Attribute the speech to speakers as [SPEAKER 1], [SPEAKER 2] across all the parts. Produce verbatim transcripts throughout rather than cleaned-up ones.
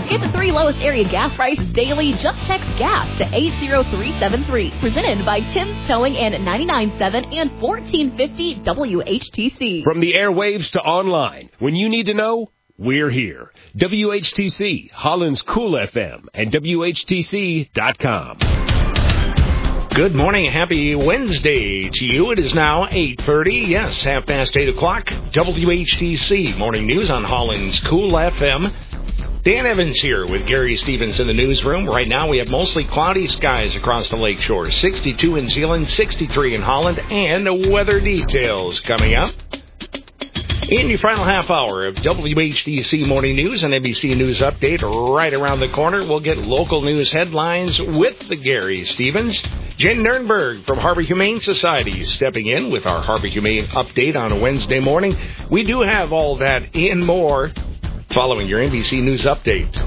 [SPEAKER 1] Get the three lowest area gas prices daily. Just text GAS to eight zero three seven three. Presented by Tim's Towing and ninety-nine point seven and fourteen fifty W H T C.
[SPEAKER 2] From the airwaves to online, when you need to know, we're here. W H T C, Holland's Cool F M, and W H T C dot com.
[SPEAKER 3] Good morning. Happy Wednesday to you. It is now eight thirty. Yes, half past eight o'clock. W H T C Morning News on Holland's Cool F M. Dan Evans here with Gary Stevens in the newsroom. Right now we have mostly cloudy skies across the lakeshore. sixty-two in Zeeland, sixty-three in Holland, and weather details coming up. In the final half hour of W H T C Morning News and N B C News Update right around the corner, we'll get local news headlines with the Gary Stevens. Jen Nernberg from Harbor Humane Society stepping in with our Harbor Humane Update on a Wednesday morning. We do have all that and more following your N B C News Update.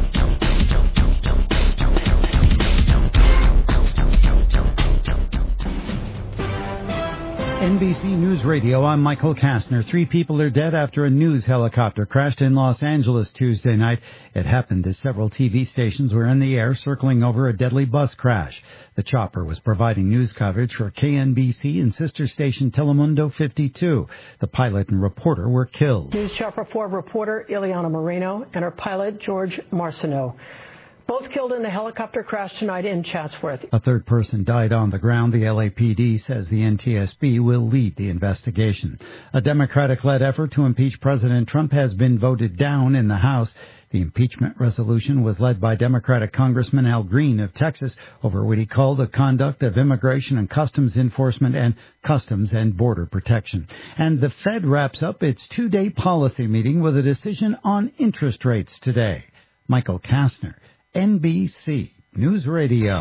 [SPEAKER 4] N B C News Radio, I'm Michael Kastner. Three people are dead after a news helicopter crashed in Los Angeles Tuesday night. It happened as several T V stations were in the air circling over a deadly bus crash. The chopper was providing news coverage for K N B C and sister station Telemundo fifty-two. The pilot and reporter were killed.
[SPEAKER 5] News Chopper four reporter Ileana Moreno and her pilot George Marcineau. Both killed in the helicopter crash tonight in Chatsworth.
[SPEAKER 4] A third person died on the ground. The L A P D says the N T S B will lead the investigation. A Democratic-led effort to impeach President Trump has been voted down in the House. The impeachment resolution was led by Democratic Congressman Al Green of Texas over what he called the conduct of Immigration and Customs Enforcement and Customs and Border Protection. And the Fed wraps up its two-day policy meeting with a decision on interest rates today. Michael Kastner, N B C News Radio.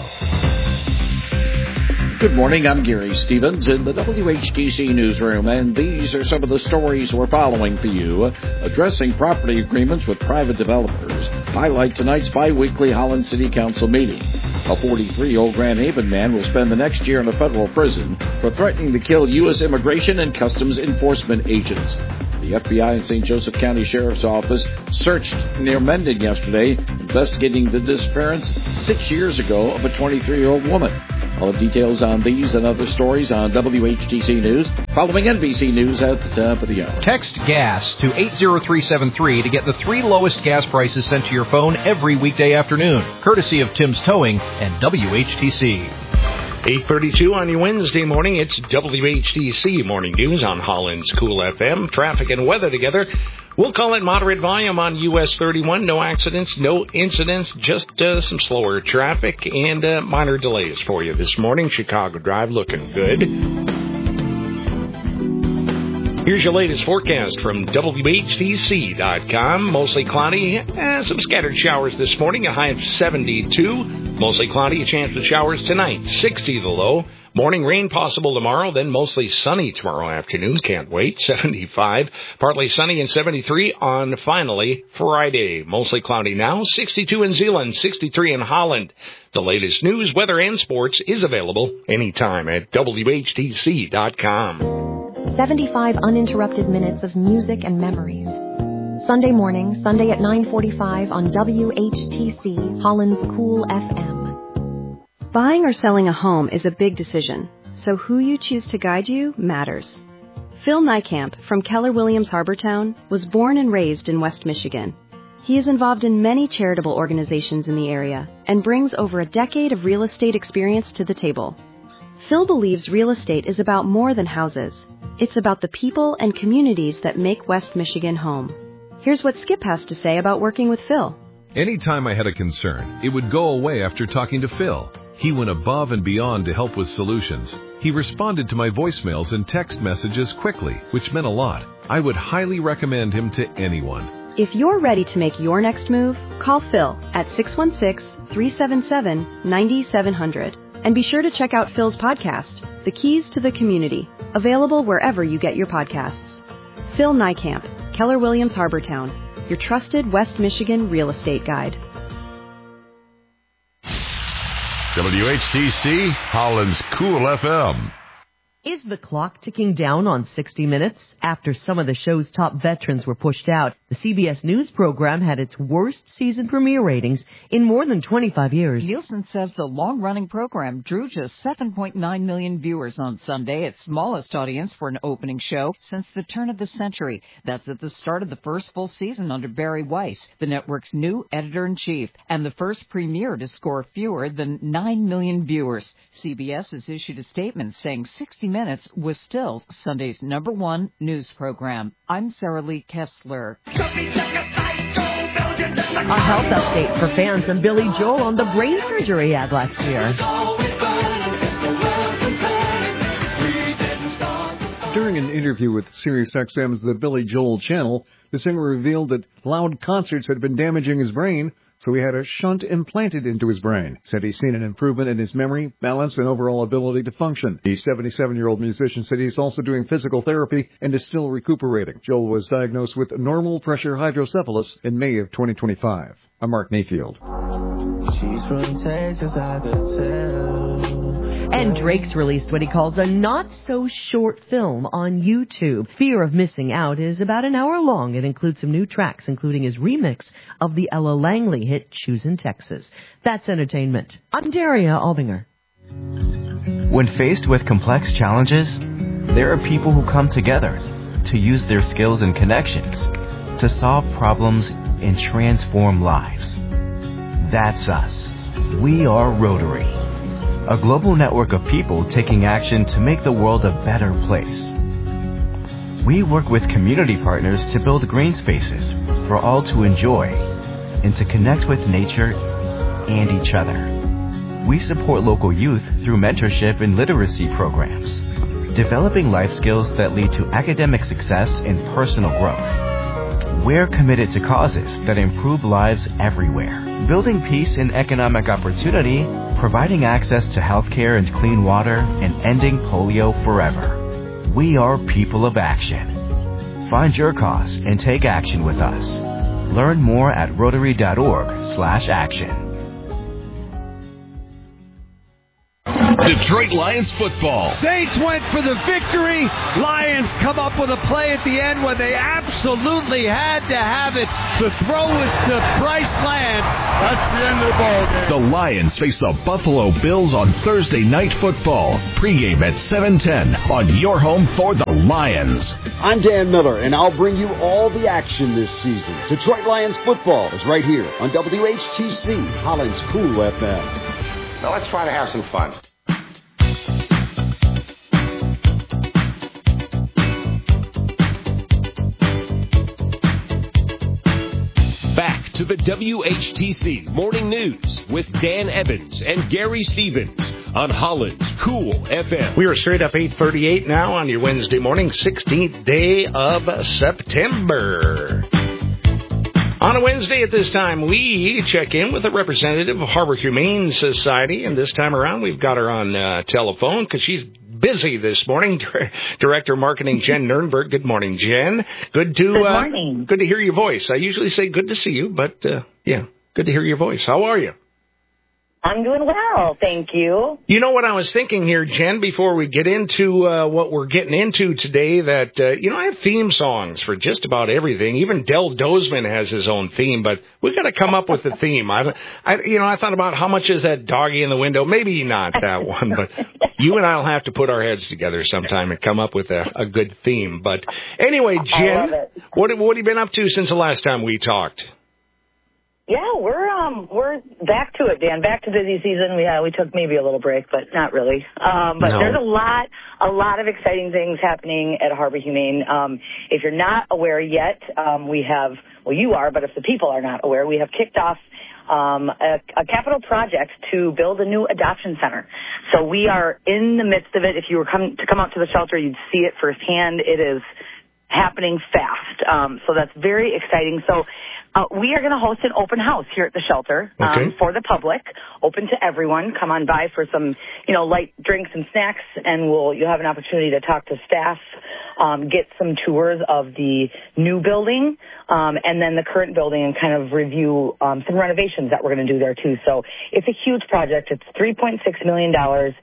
[SPEAKER 6] Good morning, I'm Gary Stevens in the W H T C newsroom, and these are some of the stories we're following for you. Addressing property agreements with private developers. Highlight tonight's bi-weekly Holland City Council meeting. A forty-three-year-old Grand Haven man will spend the next year in a federal prison for threatening to kill U S Immigration and Customs Enforcement agents. The F B I and Saint Joseph County Sheriff's Office searched near Mendon yesterday, investigating the disappearance six years ago of a twenty-three-year-old woman. All the details on these and other stories on W H T C News, following N B C News at the top of the hour.
[SPEAKER 7] Text GAS to eight zero three seven three to get the three lowest gas prices sent to your phone every weekday afternoon, courtesy of Tim's Towing and W H T C.
[SPEAKER 3] eight thirty-two on your Wednesday morning. It's W H T C Morning News on Holland's Cool F M. Traffic and weather together. We'll call it moderate volume on U S thirty-one. No accidents, no incidents, just uh, some slower traffic and uh, minor delays for you this morning. Chicago Drive looking good. Here's your latest forecast from W H T C dot com. Mostly cloudy, eh, some scattered showers this morning, a high of seventy-two. Mostly cloudy, a chance of showers tonight, sixty the low. Morning rain possible tomorrow, then mostly sunny tomorrow afternoon. Can't wait, seventy-five. Partly sunny and seventy-three on finally Friday. Mostly cloudy now, sixty-two in Zeeland, sixty-three in Holland. The latest news, weather, and sports is available anytime at W H T C dot com.
[SPEAKER 8] seventy-five uninterrupted minutes of music and memories. Sunday morning, Sunday at nine forty-five on W H T C, Holland's Cool F M.
[SPEAKER 9] Buying or selling a home is a big decision, so who you choose to guide you matters. Phil Niekamp from Keller Williams Harbortown was born and raised in West Michigan. He is involved in many charitable organizations in the area and brings over a decade of real estate experience to the table. Phil believes real estate is about more than houses. It's about the people and communities that make West Michigan home. Here's what Skip has to say about working with Phil.
[SPEAKER 10] Anytime I had a concern, it would go away after talking to Phil. He went above and beyond to help with solutions. He responded to my voicemails and text messages quickly, which meant a lot. I would highly recommend him to anyone.
[SPEAKER 9] If you're ready to make your next move, call Phil at six one six, three seven seven, nine seven zero zero. And be sure to check out Phil's podcast, The Keys to the Community, available wherever you get your podcasts. Phil Niekamp, Keller Williams Harbortown, your trusted West Michigan real estate guide.
[SPEAKER 11] W H T C, Holland's Cool F M. Is the clock ticking down on sixty minutes? After some of the show's top veterans were pushed out, the C B S News program had its worst season premiere ratings in more than twenty-five years.
[SPEAKER 12] Nielsen says the long-running program drew just seven point nine million viewers on Sunday, its smallest audience for an opening show since the turn of the century. That's at the start of the first full season under Barry Weiss, the network's new editor-in-chief, and the first premiere to score fewer than nine million viewers. C B S has issued a statement saying sixty minutes was still Sunday's number one news program. I'm Sarah Lee Kessler.
[SPEAKER 11] A health update for fans from Billy Joel on the brain surgery he had last year.
[SPEAKER 13] During an interview with SiriusXM's The Billy Joel Channel, the singer revealed that loud concerts had been damaging his brain, so he had a shunt implanted into his brain. Said he's seen an improvement in his memory, balance, and overall ability to function. The seventy-seven-year-old musician said he's also doing physical therapy and is still recuperating. Joel was diagnosed with normal pressure hydrocephalus in May of twenty twenty-five. I'm Mark Mayfield.
[SPEAKER 11] She's from Texas, I could tell. And Drake's released what he calls a not-so-short film on YouTube. Fear of Missing Out is about an hour long. It includes some new tracks, including his remix of the Ella Langley hit Choosing Texas. That's entertainment. I'm Daria Albinger.
[SPEAKER 14] When faced with complex challenges, there are people who come together to use their skills and connections to solve problems and transform lives. That's us. We are Rotary, a global network of people taking action to make the world a better place. We work with community partners to build green spaces for all to enjoy and to connect with nature and each other. We support local youth through mentorship and literacy programs, developing life skills that lead to academic success and personal growth. We're committed to causes that improve lives everywhere, building peace and economic opportunity, providing access to healthcare and clean water, and ending polio forever. We are people of action. Find your cause and take action with us. Learn more at rotary.org slash action.
[SPEAKER 15] Detroit Lions football.
[SPEAKER 16] Saints went for the victory. Lions come up with a play at the end when they absolutely had to have it. The throw was to Bryce Lance.
[SPEAKER 15] That's the end of the ball game. The Lions face the Buffalo Bills on Thursday Night Football. Pregame at seven ten on your home for the Lions.
[SPEAKER 17] I'm Dan Miller, and I'll bring you all the action this season. Detroit Lions football is right here on W H T C, Holland's Cool F M.
[SPEAKER 18] Now let's try to have some fun.
[SPEAKER 2] Back to the W H T C Morning News with Dan Evans and Gary Stevens on Holland's Cool F M.
[SPEAKER 3] We are straight up eight thirty-eight now on your Wednesday morning, sixteenth day of September. On a Wednesday at this time, we check in with a representative of Harbor Humane Society, and this time around we've got her on uh, telephone because she's busy this morning. Director of Marketing Jen Nurnberg. Good morning, Jen. Good to
[SPEAKER 19] good morning.
[SPEAKER 3] Uh, good to hear your voice. I usually say good to see you, but uh, yeah, good to hear your voice. How are you?
[SPEAKER 19] I'm doing well, thank you.
[SPEAKER 3] You know what I was thinking here, Jen, before we get into uh, what we're getting into today, that, uh, you know, I have theme songs for just about everything. Even Del Dozman has his own theme, but we've got to come up with a theme. I, I, you know, I thought about how much is that doggy in the window? Maybe not that one, but you and I will have to put our heads together sometime and come up with a, a good theme. But anyway, Jen, what, what have you been up to since the last time we talked?
[SPEAKER 19] Yeah, we're um we're back to it, Dan. Back to busy season. We uh, we took maybe a little break, but not really. Um, but no. There's a lot a lot of exciting things happening at Harbor Humane. Um, if you're not aware yet, um, we have well you are, but if the people are not aware, we have kicked off um, a, a capital project to build a new adoption center. So we are in the midst of it. If you were come to come out to the shelter, you'd see it firsthand. It is happening fast. Um, so that's very exciting. So. Uh, we are going to host an open house here at the shelter um,
[SPEAKER 3] okay.
[SPEAKER 19] for the public, open to everyone. Come on by for some, you know, light drinks and snacks, and we'll you'll have an opportunity to talk to staff, um, get some tours of the new building, um, and then the current building, and kind of review um, some renovations that we're going to do there too. So it's a huge project. It's three point six million dollars.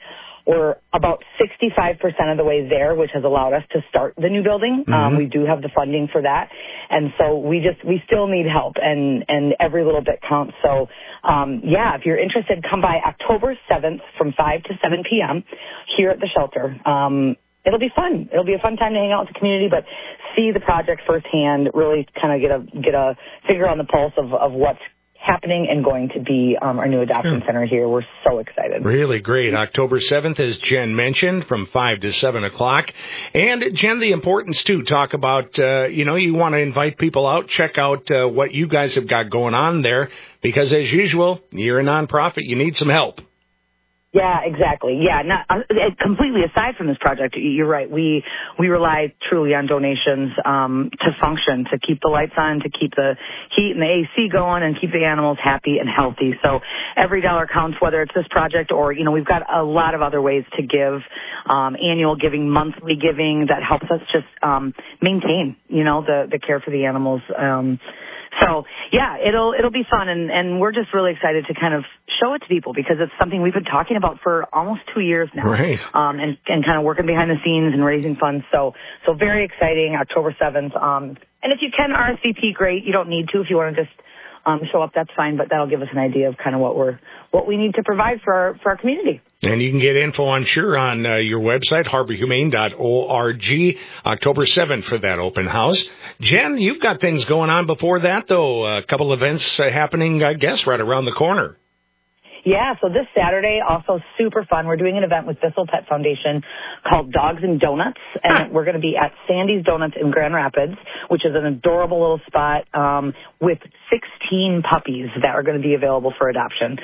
[SPEAKER 19] we're about sixty-five percent of the way there, which has allowed us to start the new building. Mm-hmm. Um, we do have the funding for that. And so we just, we still need help, and, and every little bit counts. So, um, yeah, if you're interested, come by October seventh from five to seven p.m. here at the shelter. Um, it'll be fun. It'll be a fun time to hang out with the community, but see the project firsthand, really kind of get a, get a finger on the pulse of, of what's happening and going to be um, our new adoption yeah. center here. We're so excited.
[SPEAKER 3] Really great. October seventh, as Jen mentioned, from five to seven o'clock. And, Jen, the importance, too, talk about, uh, you know, you want to invite people out, check out uh, what you guys have got going on there, because, as usual, you're a nonprofit. You need some help.
[SPEAKER 19] Yeah, exactly. Yeah, not uh, completely aside from this project, you're right. We we rely truly on donations um, to function, to keep the lights on, to keep the heat and the A C going, and keep the animals happy and healthy. So every dollar counts, whether it's this project or, you know, we've got a lot of other ways to give, um, annual giving, monthly giving that helps us just um, maintain, you know, the the care for the animals. Um, So, yeah, it'll it'll be fun, and, and we're just really excited to kind of show it to people, because it's something we've been talking about for almost two years now.
[SPEAKER 3] Right.
[SPEAKER 19] Um, and, and kind of working behind the scenes and raising funds. So, so very exciting, October seventh. Um, and if you can R S V P, great. You don't need to. If you want to just um, show up, that's fine, but that'll give us an idea of kind of what we're what we need to provide for our, for our community.
[SPEAKER 3] And you can get info, I'm sure, on uh, your website, harbor humane dot org, October seventh for that open house. Jen, you've got things going on before that, though. A couple events uh, happening, I guess, right around the corner.
[SPEAKER 19] Yeah, so this Saturday, also super fun. We're doing an event with Bissell Pet Foundation called Dogs and Donuts, and huh. we're going to be at Sandy's Donuts in Grand Rapids, which is an adorable little spot um, with sixteen puppies that are going to be available for adoption.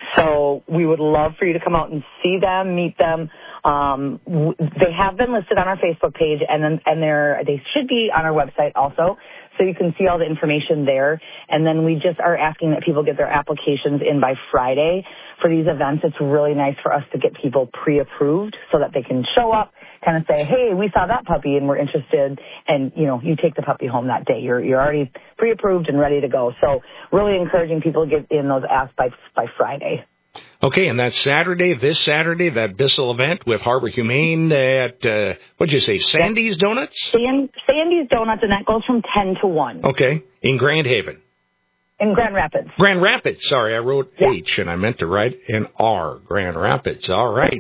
[SPEAKER 19] So we would love for you to come out and see them, meet them. Um, w- they have been listed on our Facebook page, and then and they're they should be on our website also. So you can see all the information there. And then we just are asking that people get their applications in by Friday for these events. It's really nice for us to get people pre-approved so that they can show up, kind of say, hey, we saw that puppy and we're interested. And, you know, you take the puppy home that day. You're you're already pre-approved and ready to go. So really encouraging people to get in those asks by, by Friday.
[SPEAKER 3] Okay, and that's Saturday, this Saturday, that Bissell event with Harbor Humane at, uh, what'd you say, Sandy's Donuts?
[SPEAKER 19] San- Sandy's Donuts, and that goes from ten to one.
[SPEAKER 3] Okay, in Grand Haven.
[SPEAKER 19] In Grand Rapids.
[SPEAKER 3] Grand Rapids, sorry, I wrote yeah. H, and I meant to write an R, Grand Rapids, all right.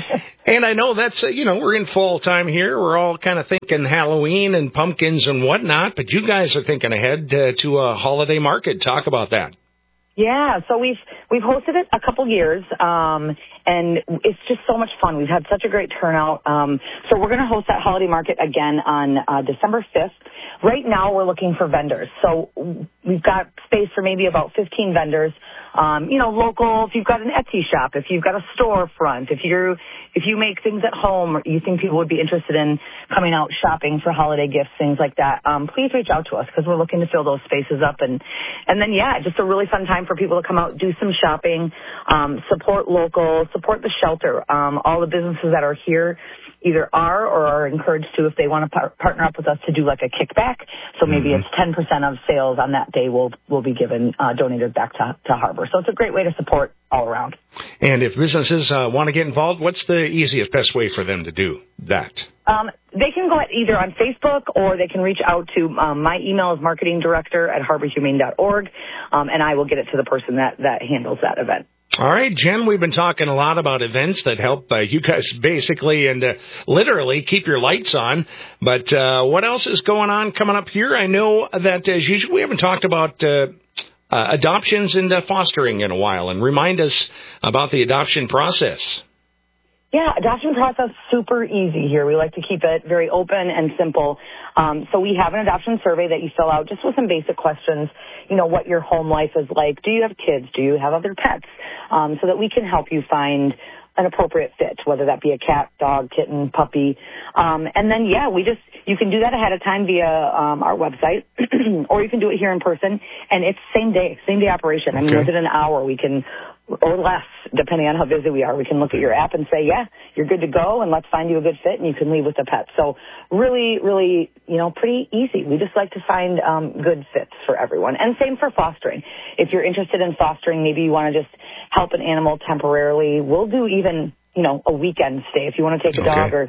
[SPEAKER 3] And I know that's, uh, you know, we're in fall time here. We're all kind of thinking Halloween and pumpkins and whatnot, but you guys are thinking ahead uh, to a holiday market. Talk about that.
[SPEAKER 19] Yeah, so we've we've hosted it a couple years, um, and it's just so much fun. We've had such a great turnout. Um, so we're going to host that holiday market again on uh, December fifth. Right now, we're looking for vendors. So we've got space for maybe about fifteen vendors. Um, you know, local. If you've got an Etsy shop, if you've got a storefront, if you if you make things at home, or you think people would be interested in coming out shopping for holiday gifts, things like that, um, please reach out to us, because we're looking to fill those spaces up. And and then yeah, just a really fun time for people to come out, do some shopping, um, support local, support the shelter. Um, all the businesses that are here either are or are encouraged to, if they want to par- partner up with us, to do like a kickback. So maybe mm-hmm. it's ten percent of sales on that day will will be given, uh, donated back to, to Harbor. So it's a great way to support all around.
[SPEAKER 3] And if businesses uh, want to get involved, what's the easiest, best way for them to do that?
[SPEAKER 19] Um, they can go at either on Facebook, or they can reach out to, um, my email is marketing director at harbor humane dot org, um, and I will get it to the person that, that handles that event.
[SPEAKER 3] All right, Jen, we've been talking a lot about events that help uh, you guys basically and uh, literally keep your lights on. But uh, what else is going on coming up here? I know that, as usual, we haven't talked about uh, uh, adoptions and uh, fostering in a while. And remind us about the adoption process.
[SPEAKER 19] Yeah, adoption process, super easy here. We like to keep it very open and simple. Um, so we have an adoption survey that you fill out just with some basic questions. You know, what your home life is like. Do you have kids? Do you have other pets? Um, so that we can help you find an appropriate fit, whether that be a cat, dog, kitten, puppy. Um, and then, yeah, we just, you can do that ahead of time via um, our website, or you can do it here in person. And it's same day, same day operation. I mean,
[SPEAKER 3] okay.
[SPEAKER 19] within an hour, we can, or less, depending on how busy we are, we can look at your app and say, yeah, you're good to go, and let's find you a good fit, and you can leave with the pet. So really, really, you know, pretty easy. We just like to find um, good fits for everyone. And same for fostering. If you're interested in fostering, maybe you want to just help an animal temporarily, we'll do even you know, a weekend stay. If you want to take a
[SPEAKER 3] Okay.
[SPEAKER 19] dog or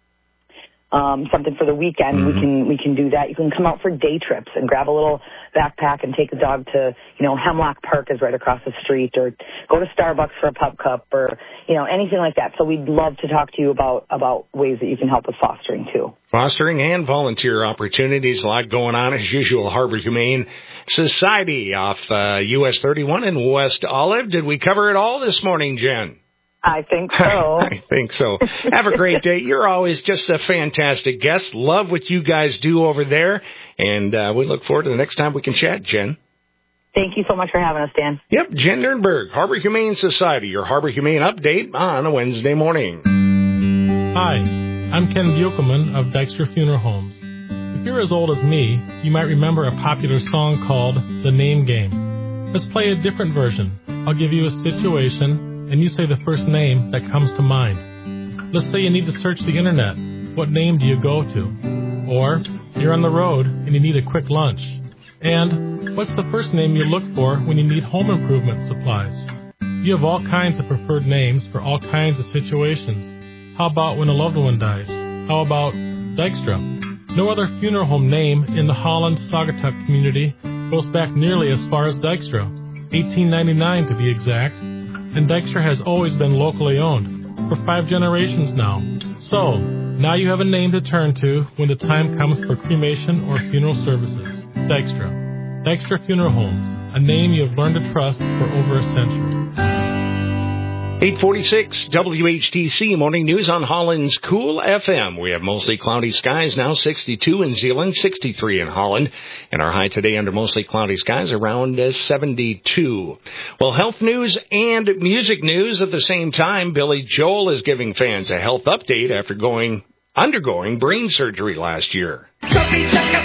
[SPEAKER 19] um, something for the weekend,
[SPEAKER 3] Mm-hmm.
[SPEAKER 19] we can we can do that. You can come out for day trips and grab a little backpack and take a dog to, you know, Hemlock Park is right across the street, or go to Starbucks for a pup cup, or, you know, anything like that. So we'd love to talk to you about, about ways that you can help with fostering, too.
[SPEAKER 3] Fostering and volunteer opportunities, a lot going on as usual. Harbor Humane Society off uh, U S thirty-one in West Olive. Did we cover it all this morning, Jen?
[SPEAKER 19] I think so.
[SPEAKER 3] I think so. Have a great day. You're always just a fantastic guest. Love what you guys do over there, and uh, we look forward to the next time we can chat, Jen.
[SPEAKER 19] Thank you so much for having us, Dan.
[SPEAKER 3] Yep, Jen Nernberg, Harbor Humane Society, your Harbor Humane update on a Wednesday morning.
[SPEAKER 20] Hi, I'm Ken Buchelman of Dykstra Funeral Homes. If you're as old as me, you might remember a popular song called The Name Game. Let's play a different version. I'll give you a situation, and you say the first name that comes to mind. Let's say you need to search the internet. What name do you go to? Or you're on the road and you need a quick lunch. And what's the first name you look for when you need home improvement supplies? You have all kinds of preferred names for all kinds of situations. How about when a loved one dies? How about Dykstra? No other funeral home name in the Holland-Saugatuck community goes back nearly as far as Dykstra, eighteen ninety-nine to be exact. And Dykstra has always been locally owned, for five generations now. So, now you have a name to turn to when the time comes for cremation or funeral services. Dykstra. Dykstra Funeral Homes, a name you have learned to trust for over a century.
[SPEAKER 3] eight forty-six W H T C Morning News on Holland's Cool F M. We have mostly cloudy skies now, sixty-two in Zeeland, sixty-three in Holland, and our high today under mostly cloudy skies around uh, seventy-two. Well, health news and music news at the same time. Billy Joel is giving fans a health update after going undergoing brain surgery last year.